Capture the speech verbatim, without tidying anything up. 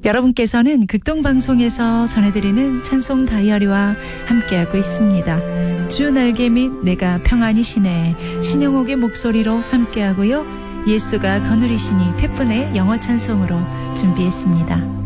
여러분께서는 극동방송에서 전해드리는 찬송 다이어리와 함께하고 있습니다. 주 날개 및 내가 평안히 시내 신영옥의 목소리로 함께하고요. 예수가 거느리시니 팻분의 영어 찬송으로 준비했습니다.